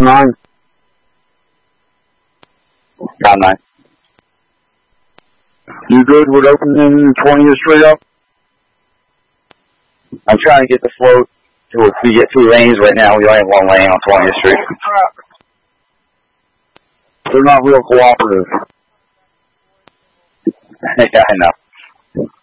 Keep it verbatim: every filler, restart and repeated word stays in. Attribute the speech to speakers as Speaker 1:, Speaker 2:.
Speaker 1: nine.
Speaker 2: Got nine.
Speaker 1: You good with opening twentieth Street up?
Speaker 2: I'm trying to get the float to we get two lanes right now. We only have one lane on twentieth Street.
Speaker 1: They're not real cooperative.
Speaker 2: Yeah, I know.